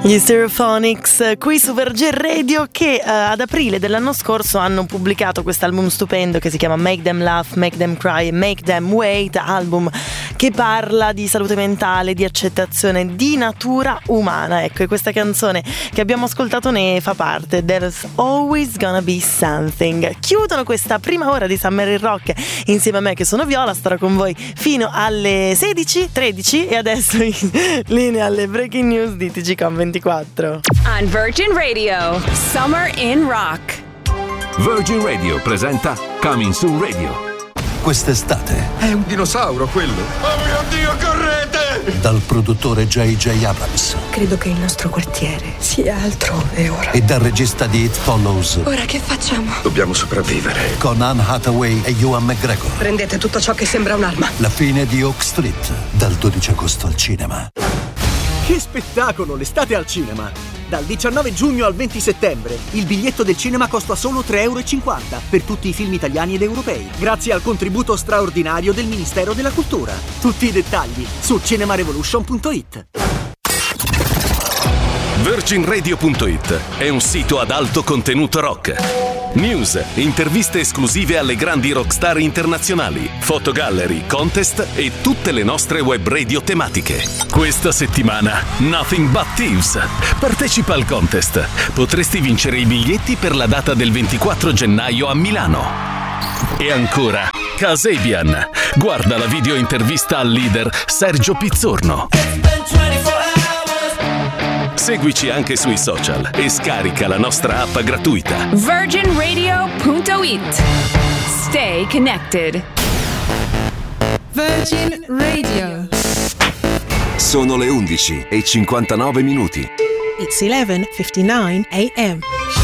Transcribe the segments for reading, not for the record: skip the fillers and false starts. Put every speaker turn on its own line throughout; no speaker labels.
Gli Stereophonics qui su Virgin Radio, che ad aprile dell'anno scorso hanno pubblicato quest'album stupendo che si chiama Make Them Laugh, Make Them Cry, Make Them Wait, album che parla di salute mentale, di accettazione, di natura umana. Ecco, e questa canzone che abbiamo ascoltato ne fa parte, There's Always Gonna Be Something. Chiudono questa prima ora di Summer in Rock insieme a me che sono Viola, starò con voi fino alle 16:13 e adesso in linea alle breaking news di TGcom 24.
On Virgin Radio, Summer in Rock.
Virgin Radio presenta Coming Soon Radio.
Quest'estate
è un dinosauro quello. Oh mio Dio, correte!
Dal produttore J.J. Abrams.
Credo che il nostro quartiere sia altrove ora.
E dal regista di It Follows.
Ora che facciamo?
Dobbiamo sopravvivere.
Con Anne Hathaway e Ewan McGregor.
Prendete tutto ciò che sembra un'arma.
La fine di Oak Street, dal 12 agosto al cinema.
Che spettacolo, l'estate al cinema! Dal 19 giugno al 20 settembre il biglietto del cinema costa solo €3,50 per tutti i film italiani ed europei, grazie al contributo straordinario del Ministero della Cultura. Tutti i dettagli su cinemarevolution.it.
VirginRadio.it è un sito ad alto contenuto rock. News, interviste esclusive alle grandi rockstar internazionali, fotogallery, contest e tutte le nostre web radio tematiche. Questa settimana, Nothing But Thieves. Partecipa al contest. Potresti vincere i biglietti per la data del 24 gennaio a Milano. E ancora, Kasabian. Guarda la video intervista al leader Sergio Pizzorno. Seguici anche sui social e scarica la nostra app gratuita.
VirginRadio.it. Stay connected.
Virgin Radio.
Sono le 11:59 minuti.
It's 11:59 a.m.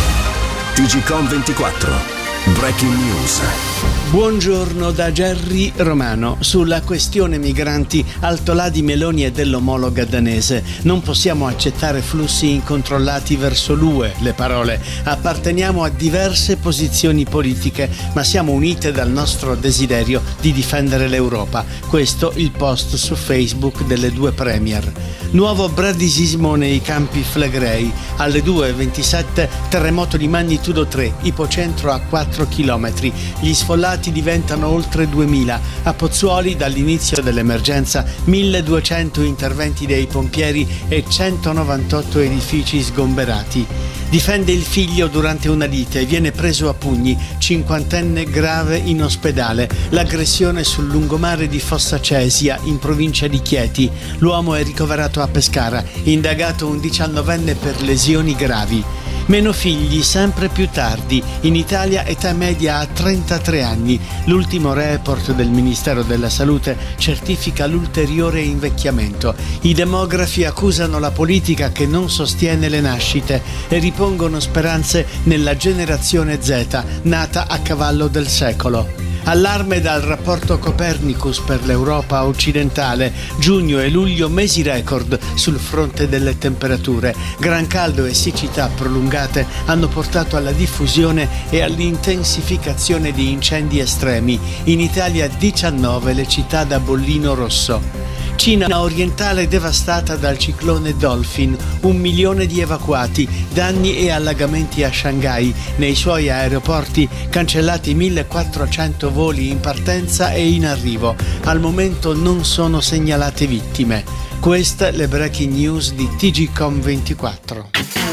TGcom 24. Breaking News.
Buongiorno da Gerry Romano. Sulla questione migranti, Altoladi, Meloni e dell'omologa danese. Non possiamo accettare flussi incontrollati verso l'UE, le parole. Apparteniamo a diverse posizioni politiche, ma siamo unite dal nostro desiderio di difendere l'Europa. Questo il post su Facebook delle due premier. Nuovo bradisismo nei campi Flegrei. Alle 2:27 terremoto di magnitudo 3, ipocentro a 4 km. Gli sfollati diventano oltre 2000. A Pozzuoli dall'inizio dell'emergenza 1200 interventi dei pompieri e 198 edifici sgomberati. Difende il figlio durante una lite, viene preso a pugni, 50enne grave in ospedale. L'aggressione sul lungomare di Fossa Cesia in provincia di Chieti. L'uomo è ricoverato a Pescara, indagato un 19enne per lesioni gravi. Meno figli sempre più tardi. In Italia età media a 33 anni. L'ultimo report del Ministero della Salute certifica l'ulteriore invecchiamento. I demografi accusano la politica che non sostiene le nascite e ripongono speranze nella generazione Z, nata a cavallo del secolo. Allarme dal rapporto Copernicus per l'Europa occidentale. Giugno e luglio mesi record sul fronte delle temperature. Gran caldo e siccità prolungate hanno portato alla diffusione e all'intensificazione di incendi estremi. In Italia 19 le città da bollino rosso. Cina orientale devastata dal ciclone Dolphin, 1 milione di evacuati, danni e allagamenti a Shanghai. Nei suoi aeroporti cancellati 1400 voli in partenza e in arrivo. Al momento non sono segnalate vittime. Queste le breaking news di TGcom 24.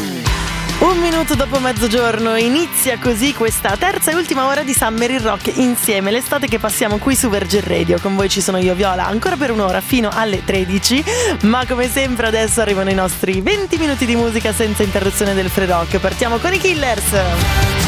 Un minuto dopo mezzogiorno inizia così questa terza e ultima ora di Summer in Rock insieme, l'estate che passiamo qui su Virgin Radio. Con voi ci sono io, Viola, ancora per un'ora fino alle 13, ma come sempre adesso arrivano i nostri 20 minuti di musica senza interruzione del free rock. Partiamo con i Killers.